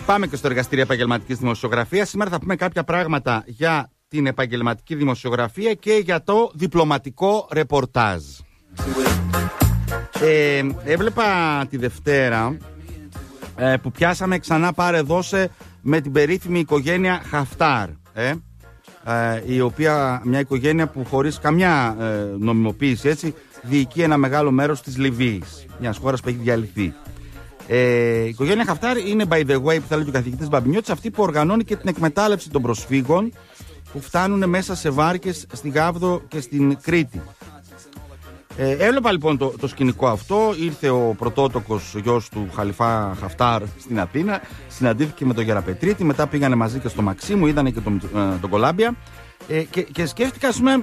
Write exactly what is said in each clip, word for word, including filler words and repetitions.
πάμε και στο εργαστήριο επαγγελματικής δημοσιογραφίας. Σήμερα θα πούμε κάποια πράγματα για την επαγγελματική δημοσιογραφία και για το διπλωματικό ρεπορτάζ. Ε, έβλεπα τη Δευτέρα ε, που πιάσαμε ξανά πάρε δώσε με την περίφημη οικογένεια Χαφτάρ. Ε, ε, η οποία, μια οικογένεια που χωρίς καμιά ε, νομιμοποίηση έτσι, διοικεί ένα μεγάλο μέρος της Λιβύης, μιας χώρας που έχει διαλυθεί. Ε, η οικογένεια Χαφτάρ είναι, by the way, που θα λέει και ο καθηγητής Μπαμπινιώτης, αυτή που οργανώνει και την εκμετάλλευση των προσφύγων που φτάνουν μέσα σε βάρκες στη Γάβδο και στην Κρήτη. Ε, έβλεπα λοιπόν το, το σκηνικό αυτό. Ήρθε ο πρωτότοκος γιος του Χαλιφά Χαφτάρ στην Αθήνα, συναντήθηκε με τον Γεραπετρίτη, μετά πήγανε μαζί και στο Μαξίμου, είδανε και τον, ε, τον Κολάμπια ε, και, και σκέφτηκα, ας πούμε,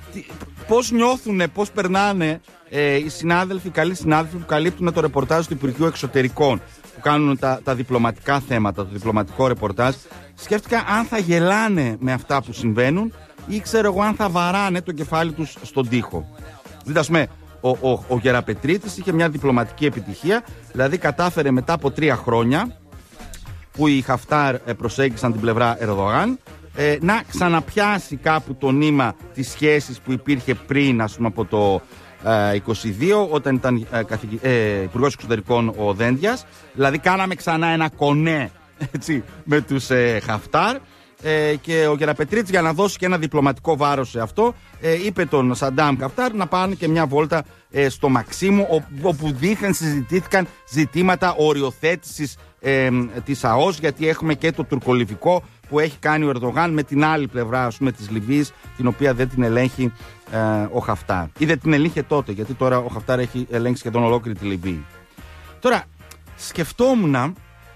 πώς νιώθουνε, πώς περνάνε ε, οι συνάδελφοι, οι καλοί συνάδελφοι που καλύπτουν το ρεπορτάζ του Υπουργείου Εξωτερικών, που κάνουν τα, τα διπλωματικά θέματα, το διπλωματικό ρεπορτάζ. Σκέφτηκα αν θα γελάνε με αυτά που συμβαίνουν ή ξέρω εγώ αν θα βαράνε το κεφάλι τους στον τοίχο. Δηλαδή, ας πούμε, ο, ο, ο Γεραπετρίτης είχε μια διπλωματική επιτυχία, δηλαδή κατάφερε μετά από τρία χρόνια που οι Χαφτάρ προσέγγισαν την πλευρά Ερδογάν ε, να ξαναπιάσει κάπου το νήμα της σχέσης που υπήρχε πριν, ας πούμε, από το ε, είκοσι δύο, όταν ήταν ε, καθηγη, ε, Υπουργός Εξωτερικών ο Δένδιας. Δηλαδή κάναμε ξανά ένα κονέ έτσι, με τους ε, Χαφτάρ. Ε, και ο Γεραπετρίτης, για να δώσει και ένα διπλωματικό βάρος σε αυτό, ε, είπε τον Σαντάμ Χαφτάρ να πάνε και μια βόλτα ε, στο Μαξίμου, όπου δήθεν συζητήθηκαν ζητήματα οριοθέτησης ε, της ΑΟΣ, γιατί έχουμε και το τουρκολιβικό που έχει κάνει ο Ερδογάν με την άλλη πλευρά, ας πούμε, της Λιβύης, την οποία δεν την ελέγχει ε, ο Χαφτάρ. Ή δεν την ελέγχε τότε, γιατί τώρα ο Χαφτάρ έχει ελέγξει σχεδόν ολόκληρη τη Λιβύη. Τώρα, σκεφτόμουν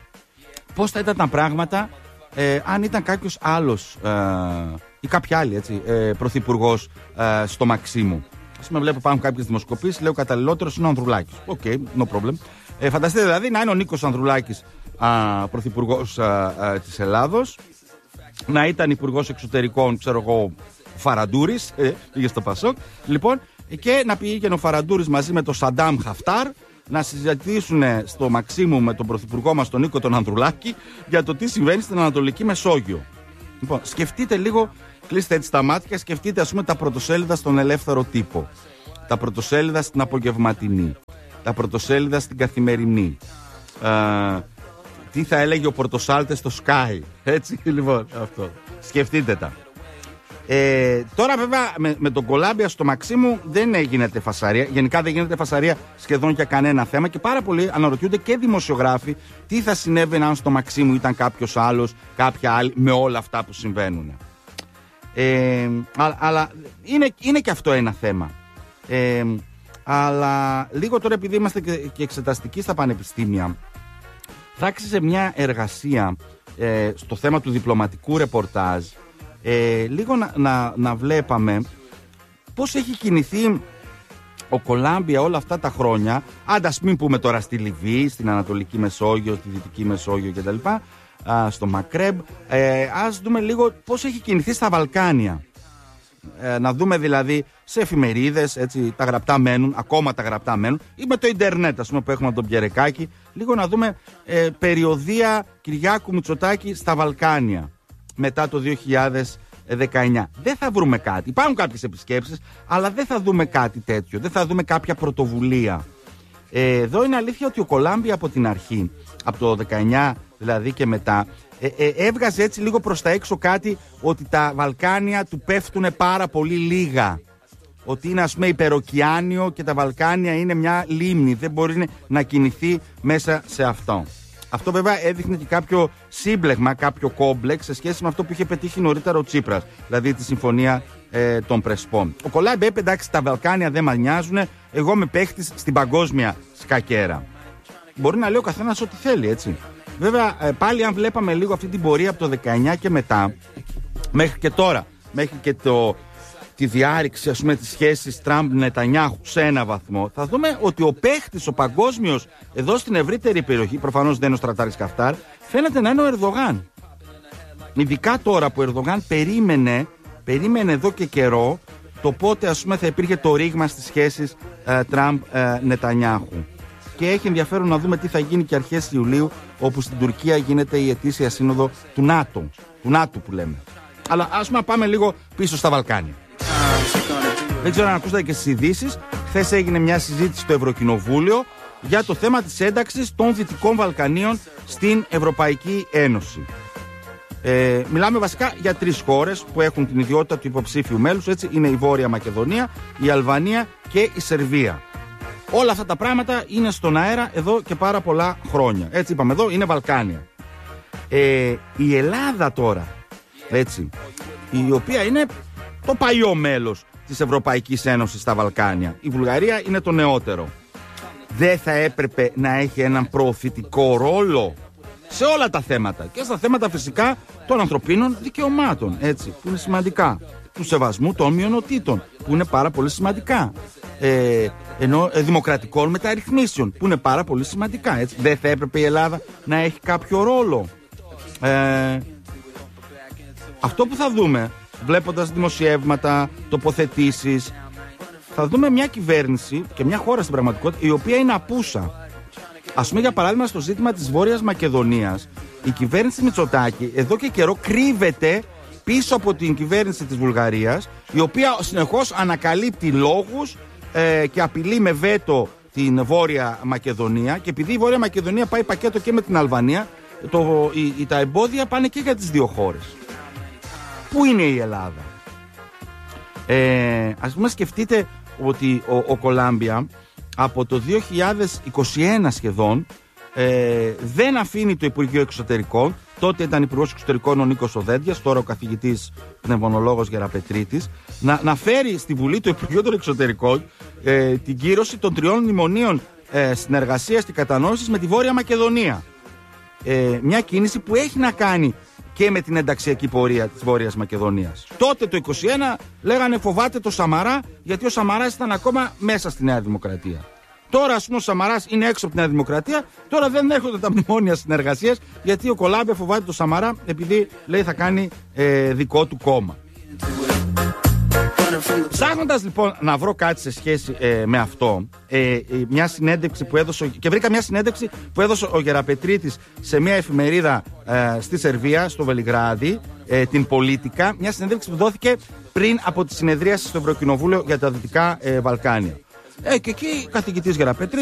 πώς θα ήταν τα πράγματα Ε, αν ήταν κάποιος άλλος ε, ή κάποια άλλη έτσι, ε, πρωθυπουργός ε, στο Μαξίμου. Ας πούμε, βλέπω πάνω κάποιες δημοσκοπήσεις, λέω καταλληλότερος είναι ο Ανδρουλάκης. Οκ, okay, no problem. Ε, φανταστείτε δηλαδή να είναι ο Νίκος Ανδρουλάκης πρωθυπουργός της Ελλάδος, να ήταν υπουργός εξωτερικών, ξέρω εγώ, ο Φαραντούρης, ε, πήγε στο Πασόκ, λοιπόν, και να πήγαινε ο Φαραντούρης μαζί με τον Σαντάμ Χαφτάρ να συζητήσουν στο Μαξίμου με τον πρωθυπουργό μας τον Νίκο τον Ανδρουλάκη για το τι συμβαίνει στην Ανατολική Μεσόγειο. Λοιπόν, σκεφτείτε λίγο, κλείστε έτσι τα μάτια, σκεφτείτε, ας πούμε, τα πρωτοσέλιδα στον Ελεύθερο Τύπο, τα πρωτοσέλιδα στην Απογευματινή, τα πρωτοσέλιδα στην Καθημερινή, ε, τι θα έλεγε ο Πορτοσάλτες στο Sky, έτσι, λοιπόν, αυτό. Σκεφτείτε τα. Ε, τώρα βέβαια με, με τον Κολάμπια στο Μαξίμου δεν γίνεται φασαρία. Γενικά δεν γίνεται φασαρία σχεδόν για κανένα θέμα. Και πάρα πολλοί αναρωτιούνται και δημοσιογράφοι τι θα συνέβαινε αν στο Μαξίμου ήταν κάποιος άλλος, κάποια άλλη, με όλα αυτά που συμβαίνουν. ε, α, Αλλά είναι, είναι και αυτό ένα θέμα. ε, Αλλά λίγο τώρα, επειδή είμαστε και, και εξεταστικοί στα πανεπιστήμια, θα άξιζε μια εργασία ε, στο θέμα του διπλωματικού ρεπορτάζ. Ε, λίγο να, να, να βλέπαμε πώς έχει κινηθεί ο Κολάμπια όλα αυτά τα χρόνια. Άντα, ας μην πούμε τώρα στη Λιβύη, στην Ανατολική Μεσόγειο, στη Δυτική Μεσόγειο κτλ, στο Μακρέμπ. ε, Ας δούμε λίγο πώς έχει κινηθεί στα Βαλκάνια. ε, Να δούμε δηλαδή σε εφημερίδες, έτσι, τα γραπτά μένουν, ακόμα τα γραπτά μένουν, ή με το ίντερνετ, ας πούμε, που έχουμε τον Πιερεκάκη. Λίγο να δούμε ε, περιοδία Κυριάκου Μητσοτάκη στα Βαλκάνια μετά το δύο χιλιάδες δεκαεννιά. Δεν θα βρούμε κάτι. Υπάρχουν κάποιες επισκέψεις, αλλά δεν θα δούμε κάτι τέτοιο. Δεν θα δούμε κάποια πρωτοβουλία. Ε, εδώ είναι αλήθεια ότι ο Κολάμπια από την αρχή, από το δεκαεννιά δηλαδή και μετά, ε, ε, έβγαζε έτσι λίγο προς τα έξω κάτι, ότι τα Βαλκάνια του πέφτουν πάρα πολύ λίγα. Ότι είναι, ας πούμε, υπεροκειάνιο και τα Βαλκάνια είναι μια λίμνη. Δεν μπορεί να κινηθεί μέσα σε αυτό. Αυτό βέβαια έδειχνε και κάποιο σύμπλεγμα, κάποιο κόμπλεξ σε σχέση με αυτό που είχε πετύχει νωρίτερα ο Τσίπρας, δηλαδή τη συμφωνία ε, των Πρεσπών. Ο Κολάμπια είπε, εντάξει, τα Βαλκάνια δεν μας νοιάζουν, εγώ είμαι παίχτης στην παγκόσμια σκακέρα. Μπορεί να λέει ο καθένας ό,τι θέλει, έτσι. Βέβαια, ε, πάλι αν βλέπαμε λίγο αυτή την πορεία από το δεκαεννιά και μετά, μέχρι και τώρα, μέχρι και το, τη διάρρηξη, ας πούμε, της σχέσης Τραμπ-Νετανιάχου σε ένα βαθμό, θα δούμε ότι ο παίχτης, ο παγκόσμιος, εδώ στην ευρύτερη περιοχή, προφανώς δεν είναι ο στρατάρης Χαφτάρ, φαίνεται να είναι ο Ερδογάν. Ειδικά τώρα που ο Ερδογάν περίμενε, περίμενε εδώ και καιρό το πότε, ας πούμε, θα υπήρχε το ρήγμα στις σχέσεις ε, Τραμπ-Νετανιάχου. και έχει ενδιαφέρον να δούμε τι θα γίνει και αρχές Ιουλίου, όπου στην Τουρκία γίνεται η ετήσια σύνοδο του ΝΑΤΟ. Του ΝΑΤΟ που λέμε. Αλλά ας πούμε πάμε λίγο πίσω στα Βαλκάνια. Δεν ξέρω αν ακούσατε και στις ειδήσεις. Χθες έγινε μια συζήτηση στο Ευρωκοινοβούλιο για το θέμα της ένταξης των Δυτικών Βαλκανίων στην Ευρωπαϊκή Ένωση. Ε, μιλάμε βασικά για τρεις χώρες που έχουν την ιδιότητα του υποψήφιου μέλους. Έτσι, είναι η Βόρεια Μακεδονία, η Αλβανία και η Σερβία. Όλα αυτά τα πράγματα είναι στον αέρα εδώ και πάρα πολλά χρόνια. Έτσι είπαμε εδώ, είναι Βαλκάνια. Ε, η Ελλάδα τώρα, έτσι, η οποία είναι το παλιό μέλος της Ευρωπαϊκής Ένωσης στα Βαλκάνια. Η Βουλγαρία είναι το νεότερο. Δεν θα έπρεπε να έχει έναν προωθητικό ρόλο σε όλα τα θέματα και στα θέματα φυσικά των ανθρωπίνων δικαιωμάτων, έτσι, που είναι σημαντικά, του σεβασμού των μειονοτήτων, που είναι πάρα πολύ σημαντικά, ε, ενώ ε, δημοκρατικών μεταρρυθμίσεων, που είναι πάρα πολύ σημαντικά, έτσι. Δεν θα έπρεπε η Ελλάδα να έχει κάποιο ρόλο? Ε, αυτό που θα δούμε, βλέποντας δημοσιεύματα, τοποθετήσεις, θα δούμε μια κυβέρνηση και μια χώρα στην πραγματικότητα η οποία είναι απούσα. Ας πούμε, για παράδειγμα, στο ζήτημα της Βόρειας Μακεδονίας, η κυβέρνηση Μητσοτάκη εδώ και καιρό κρύβεται πίσω από την κυβέρνηση της Βουλγαρίας, η οποία συνεχώς ανακαλύπτει λόγους ε, και απειλεί με βέτο την Βόρεια Μακεδονία. Και επειδή η Βόρεια Μακεδονία πάει πακέτο και με την Αλβανία, το, η, η, τα εμπόδια πάνε και για τις δύο χώρες. Πού είναι η Ελλάδα? Ε, ας πούμε, σκεφτείτε ότι ο, ο Κολάμπια από το δύο χιλιάδες είκοσι ένα σχεδόν ε, δεν αφήνει το Υπουργείο Εξωτερικών. Τότε ήταν Υπουργός Εξωτερικών ο Νίκος Οδέντιας, τώρα ο καθηγητής πνευμονολόγος Γεραπετρίτης, να, να φέρει στη Βουλή το Υπουργείο των Εξωτερικών ε, την κύρωση των τριών μνημονίων ε, συνεργασίας και κατανόησης με τη Βόρεια Μακεδονία. Ε, μια κίνηση που έχει να κάνει και με την ενταξιακή πορεία της Βόρειας Μακεδονίας. Τότε το είκοσι ένα λέγανε φοβάται το Σαμαρά, γιατί ο Σαμαράς ήταν ακόμα μέσα στη Νέα Δημοκρατία. Τώρα, ας πούμε, ο Σαμαράς είναι έξω από τη Νέα Δημοκρατία. Τώρα δεν έρχονται τα μνημόνια συνεργασίας, γιατί ο Κολάμπια φοβάται το Σαμαρά, επειδή λέει θα κάνει ε, δικό του κόμμα. Ψάχνοντας λοιπόν να βρω κάτι σε σχέση ε, με αυτό, ε, μια συνέντευξη που έδωσε, και βρήκα μια συνέντευξη που έδωσε ο Γεραπετρίτης σε μια εφημερίδα ε, στη Σερβία, στο Βελιγράδι, ε, την Πολίτικα, μια συνέντευξη που δόθηκε πριν από τη συνεδρίαση στο Ευρωκοινοβούλιο για τα Δυτικά ε, Βαλκάνια. Ε, και εκεί καθηγητής Γεραπετρίτης